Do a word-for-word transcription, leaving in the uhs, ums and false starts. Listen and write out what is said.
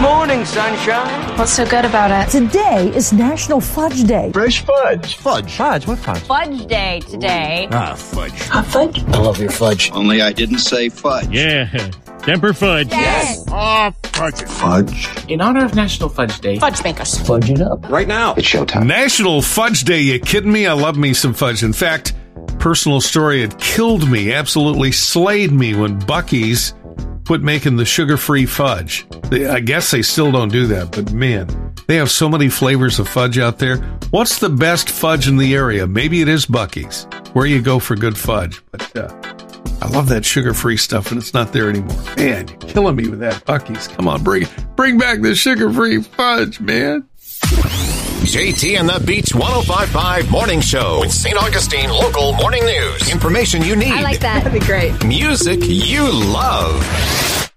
Morning, sunshine. What's so good about it? Today is National Fudge Day. Fresh fudge. Fudge. Fudge? What fudge? Fudge Day today. Ah, fudge. Hot fudge? I love your fudge. Only I didn't say fudge. Yeah. Temper fudge. Yes. Ah, fudge. Fudge. In honor of National Fudge Day, Fudge makers. Fudge it up. Right now. It's showtime. National Fudge Day. You kidding me? I love me some fudge. In fact, personal story, it killed me, absolutely slayed me when Buc-ee's quit making the sugar-free fudge. They, I guess they still don't do that, but man, they have so many flavors of fudge out there. What's the best fudge in the area? Maybe it is Buc-ee's, where you go for good fudge. But uh, I love that sugar-free stuff, and it's not there anymore. Man, you're killing me with that, Buc-ee's. Come on, bring bring back the sugar-free fudge, man. J T and the Beach one oh five point five Morning Show with Saint Augustine Local Morning News. Information you need. I like that. That'd be great. Music you love.